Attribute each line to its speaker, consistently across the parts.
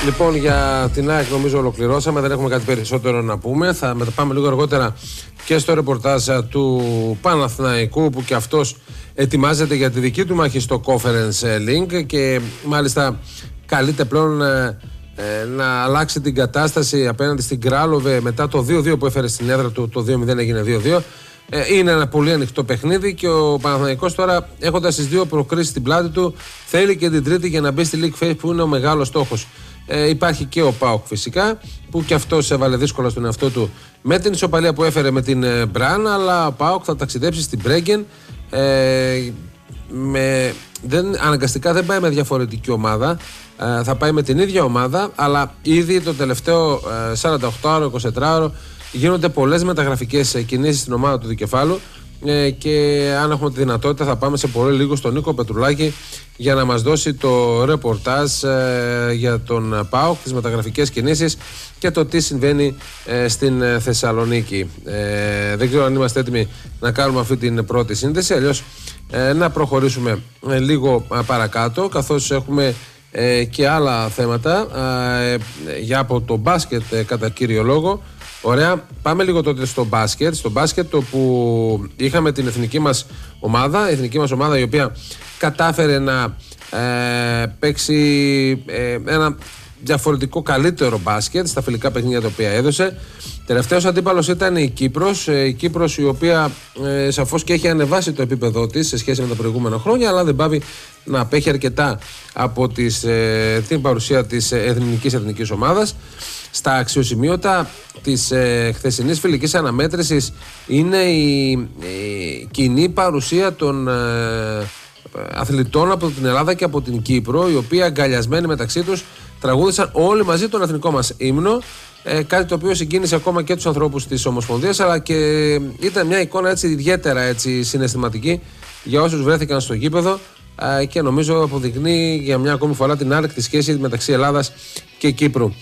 Speaker 1: Λοιπόν, για την ΑΕΚ νομίζω ολοκληρώσαμε, δεν έχουμε κάτι περισσότερο να πούμε. Θα πάμε λίγο αργότερα και στο ρεπορτάζ του Παναθηναϊκού, που και αυτός ετοιμάζεται για τη δική του μάχη στο Conference League και μάλιστα καλείται πλέον να αλλάξει την κατάσταση απέναντι στην Κράλοβε μετά το 2-2 που έφερε στην έδρα του. Το 2-0 έγινε 2-2. Είναι ένα πολύ ανοιχτό παιχνίδι και ο Παναθηναϊκός τώρα, έχοντας τις δύο προκρίσεις στην πλάτη του, θέλει και την τρίτη για να μπει στη League Phase, που είναι ο μεγάλος στόχος. Υπάρχει και ο ΠΑΟΚ φυσικά, που και αυτός έβαλε δύσκολα στον εαυτό του με την ισοπαλία που έφερε με την Μπραν, αλλά ο ΠΑΟΚ θα ταξιδέψει στην Μπρέγκεν. Αναγκαστικά δεν πάει με διαφορετική ομάδα, θα πάει με την ίδια ομάδα, αλλά ήδη το τελευταίο 48ωρο-24ωρο γίνονται πολλές μεταγραφικές κινήσεις στην ομάδα του Δικεφάλου και αν έχουμε τη δυνατότητα θα πάμε σε πολύ λίγο στον Νίκο Πετρουλάκη για να μας δώσει το ρεπορτάζ για τον ΠΑΟΚ, τις μεταγραφικές κινήσεις και το τι συμβαίνει στην Θεσσαλονίκη. Δεν ξέρω αν είμαστε έτοιμοι να κάνουμε αυτή την πρώτη σύνδεση, αλλιώς να προχωρήσουμε λίγο παρακάτω, καθώς έχουμε και άλλα θέματα για από το μπάσκετ κατά κύριο λόγο. Ωραία, πάμε λίγο τότε στο μπάσκετ. Στο μπάσκετ όπου είχαμε την εθνική μας ομάδα, η οποία κατάφερε να παίξει ένα διαφορετικό καλύτερο μπάσκετ στα φιλικά παιχνίδια τα οποία έδωσε. Τελευταίος αντίπαλος ήταν η Κύπρος, η οποία σαφώς και έχει ανεβάσει το επίπεδό της σε σχέση με τα προηγούμενα χρόνια, αλλά δεν πάβει να απέχει αρκετά από την παρουσία της εθνικής ομάδας. Στα αξιοσημείωτα της χθεσινής φιλικής αναμέτρησης είναι η κοινή παρουσία των αθλητών από την Ελλάδα και από την Κύπρο, οι οποίοι αγκαλιασμένοι μεταξύ τους τραγούδησαν όλοι μαζί τον εθνικό μας ύμνο, κάτι το οποίο συγκίνησε ακόμα και τους ανθρώπους της Ομοσπονδίας, αλλά και ήταν μια εικόνα έτσι ιδιαίτερα συναισθηματική για όσους βρέθηκαν στο γήπεδο και νομίζω αποδεικνύει για μια ακόμη φορά την άρρηκτη σχέση μεταξύ Ελλάδας και Κύπρου.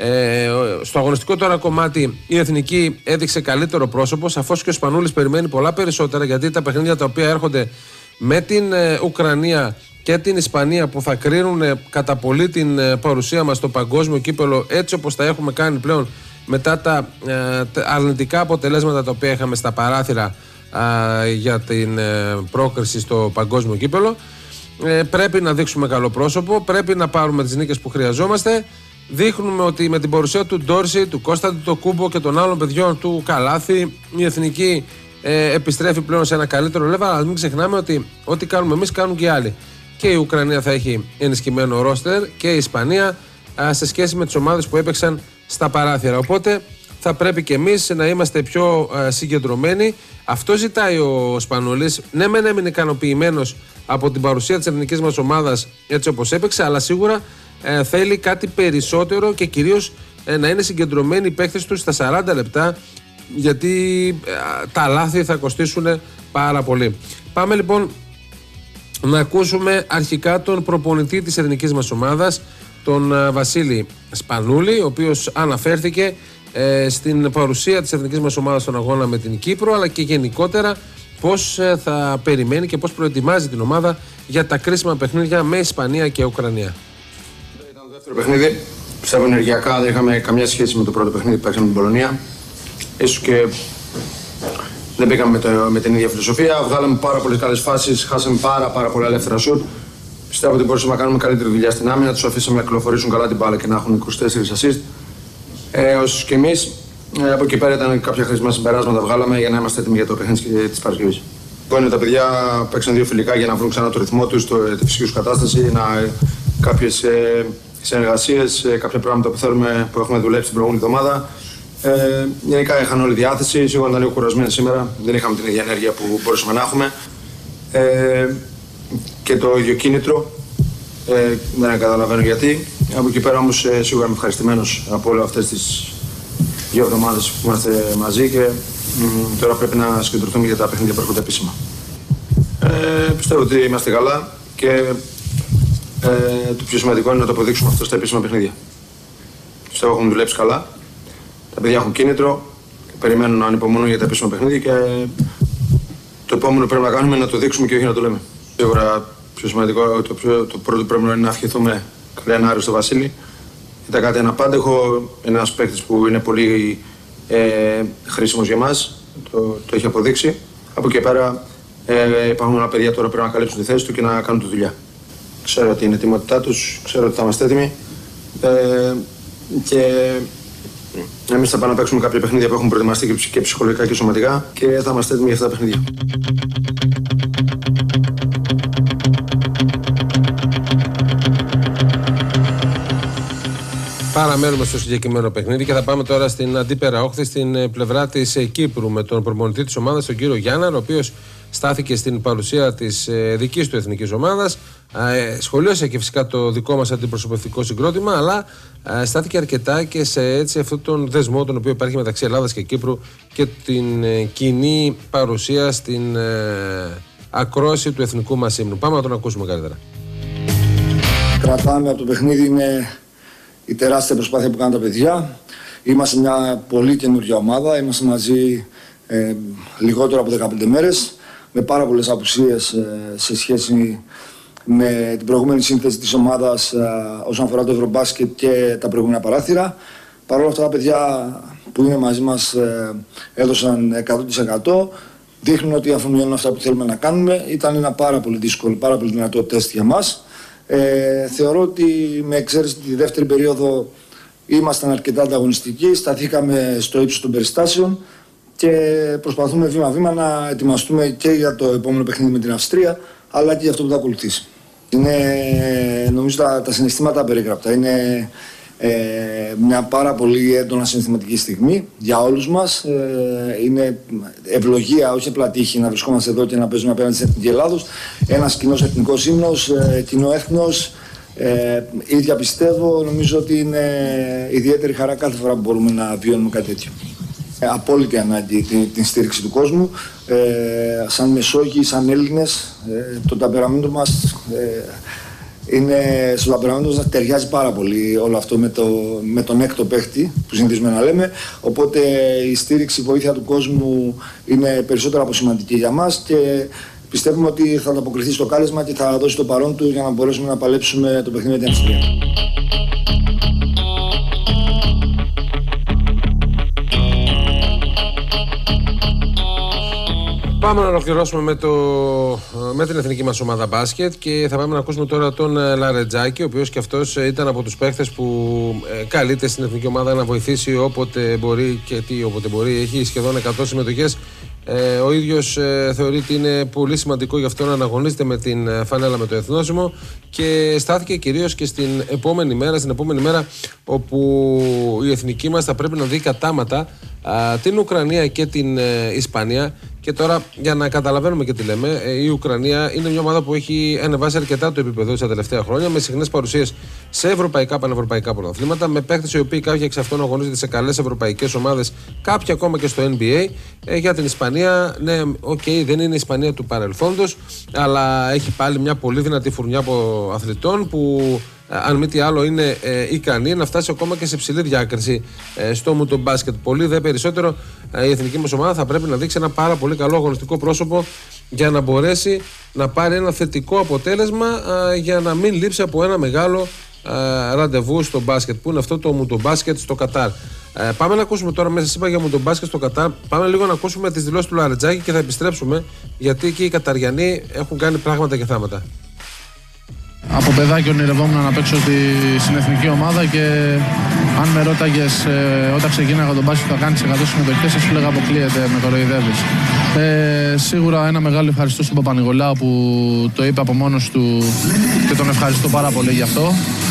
Speaker 1: Στο αγωνιστικό τώρα κομμάτι η εθνική έδειξε καλύτερο πρόσωπο, σαφώς και ο Σπανούλης περιμένει πολλά περισσότερα, γιατί τα παιχνίδια τα οποία έρχονται με την Ουκρανία και την Ισπανία, που θα κρίνουν κατά πολύ την παρουσία μας στο παγκόσμιο κύπελο, έτσι όπως τα έχουμε κάνει πλέον μετά τα αρνητικά αποτελέσματα τα οποία είχαμε στα παράθυρα για την πρόκριση στο παγκόσμιο κύπελο, πρέπει να δείξουμε καλό πρόσωπο, πρέπει να πάρουμε τις νίκες που χρειαζόμαστε. Δείχνουμε ότι με την παρουσία του Ντόρση, του Κώστα του Κούμπο και των άλλων παιδιών του Καλάθη, η εθνική επιστρέφει πλέον σε ένα καλύτερο level, αλλά μην ξεχνάμε ότι ό,τι κάνουμε εμείς κάνουν και οι άλλοι. Και η Ουκρανία θα έχει ενισχυμένο ρόστερ και η Ισπανία σε σχέση με τις ομάδες που έπαιξαν στα παράθυρα. Οπότε θα πρέπει και εμείς να είμαστε πιο συγκεντρωμένοι. Αυτό ζητάει ο Σπανούλης. Ναι, μεν έμεινε ικανοποιημένος από την παρουσία της εθνικής μας ομάδας έτσι όπως έπαιξε, αλλά σίγουρα θέλει κάτι περισσότερο και κυρίως να είναι συγκεντρωμένοι οι παίκτες τους στα 40 λεπτά, γιατί τα λάθη θα κοστίσουν πάρα πολύ. Πάμε λοιπόν να ακούσουμε αρχικά τον προπονητή της εθνικής μας ομάδας, τον Βασίλη Σπανούλη, ο οποίος αναφέρθηκε στην παρουσία της εθνικής μας ομάδας στον αγώνα με την Κύπρο, αλλά και γενικότερα πώς θα περιμένει και πώς προετοιμάζει την ομάδα για τα κρίσιμα παιχνίδια με Ισπανία και Ουκρανία.
Speaker 2: Ήταν το δεύτερο παιχνίδι. Πιστεύω ενεργειακά δεν είχαμε καμία σχέση με το πρώτο παιχνίδι που παίξαμε με την Πολωνία. Ίσως και δεν πήγαμε με την ίδια φιλοσοφία. Βγάλαμε πάρα πολλές καλές φάσεις, χάσαμε πάρα πολλά ελεύθερα σουτ. Πιστεύω ότι μπορούσαμε να κάνουμε καλύτερη δουλειά στην άμυνα. Τους αφήσαμε να κυκλοφορήσουν καλά την μπάλα και να έχουν 24 assist. Όσους και εμείς. Από εκεί πέρα ήταν κάποια χρήσιμα συμπεράσματα που βγάλαμε για να είμαστε έτοιμοι για το παιχνίδι της Παρασκευής. Λοιπόν, τα παιδιά παίξαν δύο φιλικά για να βρουν ξανά το ρυθμό τους, τη φυσική τους κατάσταση, κάποιες συνεργασίες, κάποια πράγματα που έχουμε δουλέψει την προηγούμενη εβδομάδα. Γενικά είχαν όλη διάθεση, σίγουρα ήταν λίγο κουρασμένοι σήμερα, δεν είχαμε την ίδια ενέργεια που μπορούσαμε να έχουμε. Και το ίδιο κίνητρο, δεν καταλαβαίνω γιατί. Από εκεί πέρα όμως σίγουρα είμαι ευχαριστημένος από όλες αυτές τις 2 εβδομάδες που είμαστε μαζί και τώρα πρέπει να συγκεντρωθούμε για τα παιχνίδια που έρχονται επίσημα. Πιστεύω ότι είμαστε καλά και το πιο σημαντικό είναι να το αποδείξουμε αυτό στα επίσημα παιχνίδια. Πιστεύω ότι έχουμε δουλέψει καλά, τα παιδιά έχουν κίνητρο, περιμένουν να ανυπομονούν για τα επίσημα παιχνίδια και το επόμενο που πρέπει να κάνουμε είναι να το δείξουμε και όχι να το λέμε. Σίγουρα πιο σημαντικό, το πρώτο πρέπει να είναι να ευχηθούμε καλά ένα Άριο στο Βασίλη, ήταν κάτι αναπάντεχο. Είναι ένας παίκτης που είναι πολύ χρήσιμος για μας, το έχει αποδείξει. Από εκεί πέρα υπάρχουν άλλα παιδιά τώρα που πρέπει να καλύψουν τη θέση του και να κάνουν τη δουλειά. Ξέρω ότι είναι η ετοιμότητά τους, ξέρω ότι θα είμαστε έτοιμοι και εμείς θα πάμε να παίξουμε κάποια παιχνίδια που έχουν προετοιμαστεί και ψυχολογικά και σωματικά και θα είμαστε έτοιμοι για αυτά τα παιχνίδια.
Speaker 1: Παραμένουμε στο συγκεκριμένο παιχνίδι και θα πάμε τώρα στην αντίπερα όχθη, στην πλευρά της Κύπρου, με τον προπονητή της ομάδας, τον κύριο Γιάννα, ο οποίος στάθηκε στην παρουσία της δικής του εθνικής ομάδας. Σχολίασε και φυσικά το δικό μας αντιπροσωπευτικό συγκρότημα, αλλά στάθηκε αρκετά και σε αυτόν τον δεσμό τον οποίο υπάρχει μεταξύ Ελλάδας και Κύπρου και την κοινή παρουσία στην ακρόαση του εθνικού μας ύμνου. Πάμε να τον ακούσουμε καλύτερα.
Speaker 3: Κρατάμε από το παιχνίδι είναι η τεράστια προσπάθεια που κάνουν τα παιδιά. Είμαστε μια πολύ καινούργια ομάδα. Είμαστε μαζί λιγότερο από 15 μέρες, με πάρα πολλές απουσίες σε σχέση με την προηγούμενη σύνθεση της ομάδας όσον αφορά το Ευρωμπάσκετ και τα προηγούμενα παράθυρα. Παρ' όλα αυτά τα παιδιά που είναι μαζί μας έδωσαν 100%. Δείχνουν ότι αφομοιώνουν αυτά που θέλουμε να κάνουμε. Ήταν ένα πάρα πολύ δύσκολο, πάρα πολύ δυνατό τεστ για μας. Θεωρώ ότι με εξαίρεση τη δεύτερη περίοδο ήμασταν αρκετά ανταγωνιστικοί, σταθήκαμε στο ύψος των περιστάσεων και προσπαθούμε βήμα-βήμα να ετοιμαστούμε και για το επόμενο παιχνίδι με την Αυστρία, αλλά και για αυτό που θα ακολουθήσει. Είναι, νομίζω, τα συναισθήματα απερίγραπτα. Είναι μια πάρα πολύ έντονα συναισθηματική στιγμή για όλους μας. Είναι ευλογία, όχι απλά τύχη, να βρισκόμαστε εδώ και να παίζουμε απέναντι στην Εθνική Ελλάδος. Ένας κοινός εθνικός ύμνος, κοινό έθνος. Ίδια πιστεύω, νομίζω ότι είναι ιδιαίτερη χαρά κάθε φορά που μπορούμε να βιώνουμε κάτι τέτοιο. Απόλυτη ανάγκη την στήριξη του κόσμου. Σαν Μεσόγειοι, σαν Έλληνες, το ταμπεραμέντο μας στο ταμπεραμέντο μας ταιριάζει πάρα πολύ όλο αυτό με τον έκτο παίχτη που συνηθίζουμε να λέμε. Οπότε η στήριξη, η βοήθεια του κόσμου είναι περισσότερο από σημαντική για μας και πιστεύουμε ότι θα ανταποκριθεί στο κάλεσμα και θα δώσει το παρόν του για να μπορέσουμε να παλέψουμε το παιχνίδι με την Αυστρία.
Speaker 1: Πάμε να ολοκληρώσουμε με την εθνική μας ομάδα μπάσκετ και θα πάμε να ακούσουμε τώρα τον Λαρετζάκη, ο οποίος και αυτός ήταν από τους παίχτες που καλείται στην εθνική ομάδα να βοηθήσει όποτε μπορεί και όποτε μπορεί. Έχει σχεδόν 100 συμμετοχές. Ο ίδιος θεωρεί ότι είναι πολύ σημαντικό γι' αυτό να αναγωνίζεται με την φανέλα με το εθνόσημο και στάθηκε κυρίως και στην επόμενη μέρα όπου η εθνική μας θα πρέπει να δει κατάματα την Ουκρανία και την Ισπανία. Και τώρα, για να καταλαβαίνουμε και τι λέμε, η Ουκρανία είναι μια ομάδα που έχει ανεβάσει αρκετά το επίπεδο της τα τελευταία χρόνια, με συχνές παρουσίες σε ευρωπαϊκά, πανευρωπαϊκά πρωταθλήματα, με παίκτες οι οποίοι κάποιοι εξ αυτών αγωνίζονται σε καλές ευρωπαϊκές ομάδες, κάποιοι ακόμα και στο NBA. Για την Ισπανία, ναι, δεν είναι η Ισπανία του παρελθόντος, αλλά έχει πάλι μια πολύ δυνατή φουρνιά από αθλητών που, αν μη τι άλλο, είναι ικανή να φτάσει ακόμα και σε ψηλή διάκριση στο μουτομπάσκετ. Πολύ δε περισσότερο η εθνική μας ομάδα θα πρέπει να δείξει ένα πάρα πολύ καλό αγωνιστικό πρόσωπο για να μπορέσει να πάρει ένα θετικό αποτέλεσμα για να μην λείψει από ένα μεγάλο ραντεβού στο μπάσκετ, που είναι αυτό το μουτομπάσκετ στο Κατάρ. Πάμε να ακούσουμε τώρα, μέσα σας είπα για μουτομπάσκετ στο Κατάρ, πάμε λίγο να ακούσουμε τις δηλώσεις του Λαρετζάκη και θα επιστρέψουμε, γιατί εκεί οι Καταριανοί έχουν κάνει πράγματα και θάματα.
Speaker 4: Από παιδάκι ονειρευόμουν να παίξω στην εθνική ομάδα και αν με ρώταγες όταν ξεκίναγα τον μπάσκετ θα κάνεις 100 συμμετοχές, θα σου λέγα αποκλείεται, με κοροϊδεύεις. Σίγουρα ένα μεγάλο ευχαριστώ στον Παπα-Νικολάου που το είπε από μόνος του και τον ευχαριστώ πάρα πολύ γι' αυτό.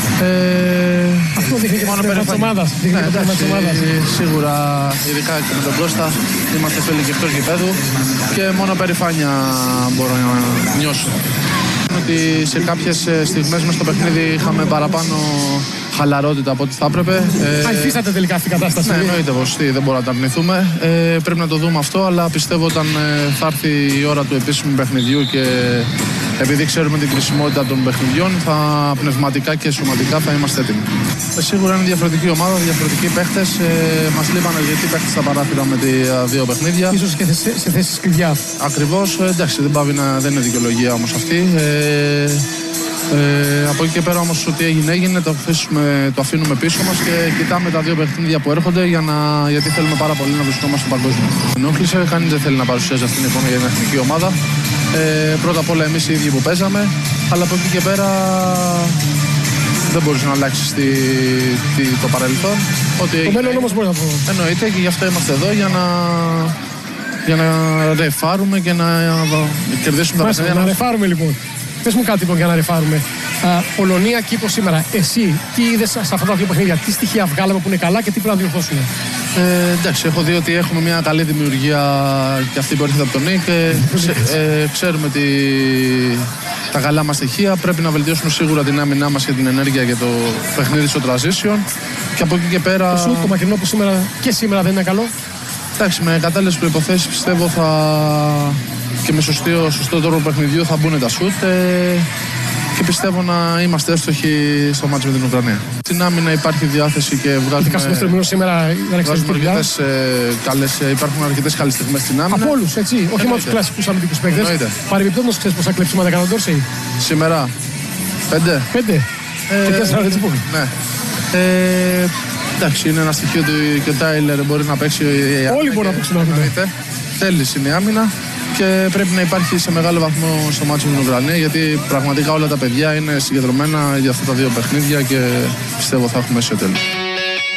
Speaker 5: Αυτό δείχνει και μόνο πέρα της ομάδας.
Speaker 4: Σίγουρα, ειδικά και με τον Κώστα, είμαστε φίλοι και εκτός γηπέδου και μόνο περηφάνεια μπορώ να νιώσω. Ότι σε κάποιες στιγμές μες στο παιχνίδι είχαμε παραπάνω χαλαρότητα από ό,τι θα έπρεπε.
Speaker 5: Αλφίσατε τελικά αυτή την κατάσταση.
Speaker 4: Ναι, εννοείται πως δεν μπορούμε να τα αρνηθούμε. Πρέπει να το δούμε αυτό, αλλά πιστεύω όταν θα έρθει η ώρα του επίσημου παιχνιδιού και επειδή ξέρουμε την κρισιμότητα των παιχνιδιών, πνευματικά και σωματικά θα είμαστε έτοιμοι. Σίγουρα είναι διαφορετική ομάδα, διαφορετικοί παίχτες. Μας λείπανε αρκετοί παίχτες στα παράθυρα με τα δύο παιχνίδια.
Speaker 5: Ίσως και σε θέσεις κλειδιά.
Speaker 4: Ακριβώς, εντάξει, δεν είναι δικαιολογία όμως αυτή. Από εκεί και πέρα όμως ό,τι έγινε το αφήνουμε πίσω μας και κοιτάμε τα δύο παιχνίδια που έρχονται γιατί θέλουμε πάρα πολύ να βρισκόμαστε στο παγκόσμιο. Ενόχλησε, κανείς δεν θέλει να παρουσιάζει αυτήν την εικόνα για την εθνική ομάδα. Πρώτα απ' όλα εμείς οι ίδιοι που παίζαμε, αλλά από εκεί και πέρα δεν μπορείς να αλλάξεις το παρελθόν.
Speaker 5: Το μέλλον όμως μπορεί να πω.
Speaker 4: Εννοείται και γι' αυτό είμαστε εδώ για να ρεφάρουμε και να κερδίσουμε τα παιχνίδια.
Speaker 5: Να ρεφάρουμε λοιπόν. Πες μου κάτι λοιπόν για να ρεφάρουμε. Πολωνία, Κύπρος σήμερα. Εσύ τι είδες σε αυτά τα δύο παιχνίδια, τι στοιχεία βγάλαμε που είναι καλά και τι πρέπει να διορθώσουμε?
Speaker 4: Εντάξει, έχω δει ότι έχουμε μια καλή δημιουργία και αυτή που έρχεται από τον Νίκ. Ξέρουμε τα καλά μας στοιχεία. Πρέπει να βελτιώσουμε σίγουρα την άμυνά μας και την ενέργεια για το παιχνίδι στο transition. Και από εκεί και πέρα.
Speaker 5: Το σουτ, το μακρινό που σήμερα δεν είναι καλό.
Speaker 4: Εντάξει, με κατάλληλες προϋποθέσεις πιστεύω και με σωστό τρόπο παιχνιδιού θα μπουν τα σουτ και πιστεύω να είμαστε εύστοχοι στο μάτς με την Ουκρανία. Στην άμυνα υπάρχει διάθεση και βγάζουμε υπάρχουν αρκετές καλές στιγμές στην άμυνα.
Speaker 5: Από όλους, έτσι, όχι μόνο τους κλασικούς αμυντικούς παίκτες. Παρεμπιπτόντως, ξέρεις πόσα κλέψιματα έκαναν Ντόρσεϊ?
Speaker 4: Σήμερα 5.
Speaker 5: Και 4 έτσι πούμε.
Speaker 4: Ναι. Εντάξει, είναι ένα στοιχείο ότι και ο Τάιλερ μπορεί να παίξει.
Speaker 5: Όλοι μπορούν να παίξουν άμυνα.
Speaker 4: Θέλεις είναι η άμυνα και πρέπει να υπάρχει σε μεγάλο βαθμό στο μάτσο με την Ουκρανία, γιατί πραγματικά όλα τα παιδιά είναι συγκεντρωμένα για αυτά τα δύο παιχνίδια και πιστεύω θα έχουμε σε τέλος.